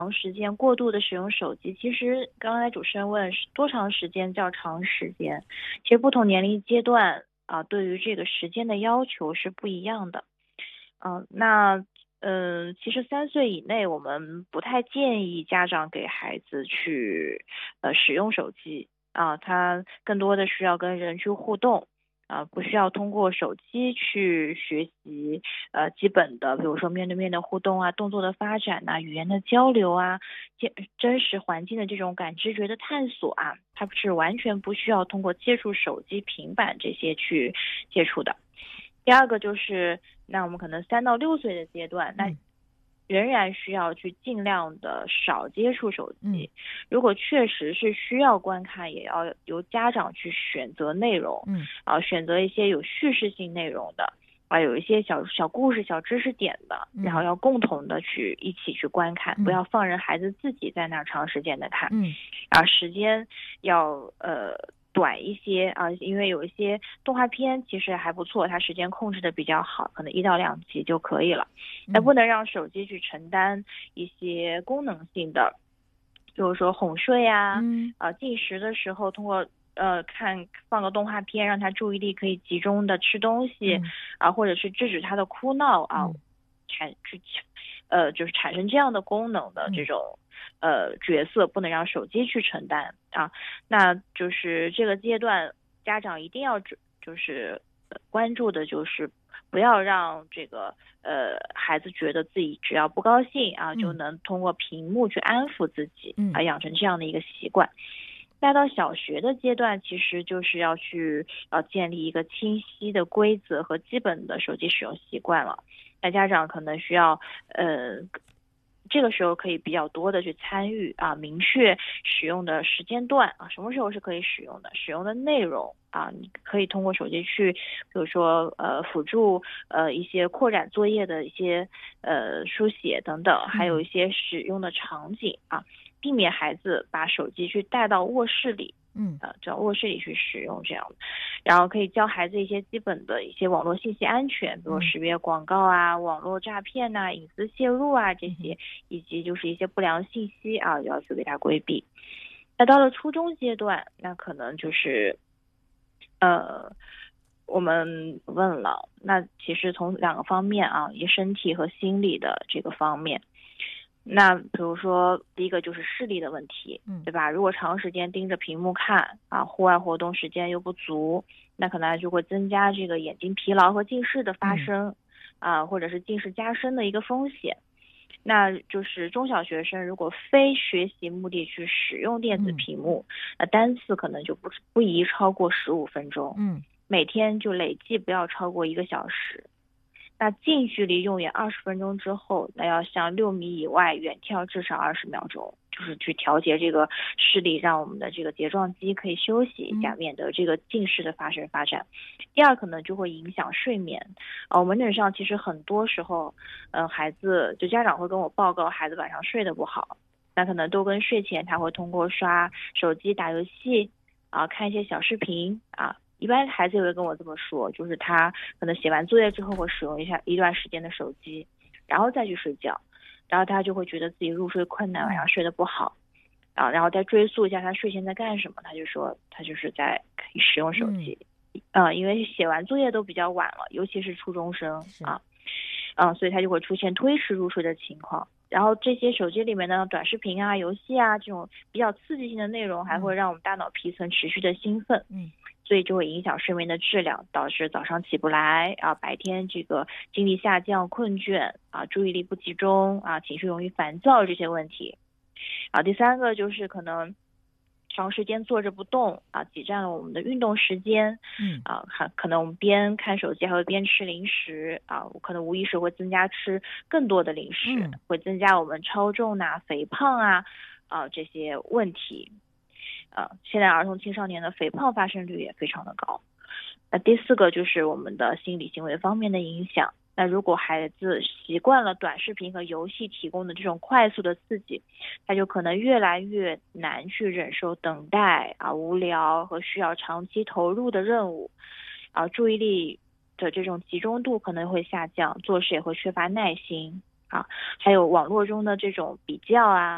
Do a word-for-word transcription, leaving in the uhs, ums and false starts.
长时间过度的使用手机，其实刚才主持人问是多长时间叫长时间，其实不同年龄阶段啊，对于这个时间的要求是不一样的。嗯、那嗯、呃其实三岁以内，我们不太建议家长给孩子去呃使用手机啊，他更多的需要跟人去互动。啊，不需要通过手机去学习，呃，基本的，比如说面对面的互动啊，动作的发展呐、语言的交流啊，接真实环境的这种感知觉的探索啊，它是完全不需要通过接触手机、平板这些去接触的。第二个就是，那我们可能三到六岁的阶段，那嗯仍然需要去尽量的少接触手嗯机。如果确实是需要观看，也要由家长去选择内容， 嗯啊，选择一些有叙事性内容的，啊，有一些小小故事、小知识点的，然后嗯要共同的去一起去观看，不嗯要放任孩子自己在那儿长时间的看。 嗯啊，时间要呃短一些啊，因为有一些动画片其实还不错，它时间控制的比较好，可能一到两集就可以了。但嗯不能让手机去承担一些功能性的，比如说哄睡呀、 嗯啊，进食的时候通过呃看放个动画片，让他注意力可以集中的吃东西嗯啊，或者是制止他的哭闹啊， 嗯产去呃就是产生这样的功能的这嗯种呃角色，不能让手机去承担啊。那就是这个阶段，家长一定要只就是呃关注的就是不要让这个呃孩子觉得自己只要不高兴啊，就嗯能通过屏幕去安抚自己嗯啊，养成这样的一个习惯。再到小学的阶段，其实就是要去要建立一个清晰的规则和基本的手机使用习惯了。那家长可能需要呃这个时候可以比较多的去参与啊，明确使用的时间段啊，什么时候是可以使用的，使用的内容啊，你可以通过手机去，比如说呃辅助呃一些扩展作业的一些呃书写等等，还有嗯一些使用的场景啊，避免孩子把手机去带到卧室里。 嗯呃，到卧室里去使用这样的，然后可以教孩子一些基本的一些网络信息安全，比如嗯识别广告啊、网络诈骗呐、隐私泄露啊这些， 嗯以及就是一些不良信息啊，要求给他规避。那到了初中阶段，那可能就是呃，我们问了，那其实从两个方面啊，一身体和心理的这个方面。那比如说，第一个就是视力的问题， 嗯对吧？如果长时间盯着屏幕看啊，户外活动时间又不足，那可能就会增加这个眼睛疲劳和近视的发嗯生，啊，或者是近视加深的一个风险。那就是中小学生如果非学习目的去使用电子嗯屏幕，那单次可能就不不宜超过十五分钟， 嗯每天就累计不要超过一个小时。那近距离用眼二十分钟之后，那要向六米以外远眺至少二十秒钟，就是去调节这个视力，让我们的这个睫状肌可以休息一下， 嗯免得这个近视的发生发展。第二，可能就会影响睡眠。啊、呃，门诊上其实很多时候，嗯、呃，孩子就家长会跟我报告孩子晚上睡得不好，那可能都跟睡前他会通过刷手机、打游戏啊、看一些小视频啊。一般孩子也会跟我这么说，就是他可能写完作业之后会使用一下一段时间的手机，然后再去睡觉，然后他就会觉得自己入睡困难，晚上睡得不好，啊，然后再追溯一下他睡前在干什么，他就说他就是在使用手嗯机，呃，因为写完作业都比较晚了，尤其是初中生是啊，嗯，所以他就会出现推迟入睡的情况。然后这些手机里面的短视频啊、游戏啊这种比较刺激性的内容，还会嗯让我们大脑皮层持续的兴奋。 嗯所以就会影响睡眠的质量，导致早上起不来啊，白天这个精力下降、困倦啊，注意力不集中啊，情绪容易烦躁这些问题。啊，第三个就是可能长时间坐着不动啊，挤占了我们的运动时间嗯啊，还可能我们边看手机还会边吃零食啊，可能无意识会增加吃更多的零食， 嗯会增加我们超重啊、肥胖啊啊这些问题。呃，现在儿童青少年的肥胖发生率也非常的高。那第四个就是我们的心理行为方面的影响。那如果孩子习惯了短视频和游戏提供的这种快速的刺激，他就可能越来越难去忍受等待啊、无聊和需要长期投入的任务，啊，注意力的这种集中度可能会下降，做事也会缺乏耐心啊，还有网络中的这种比较啊。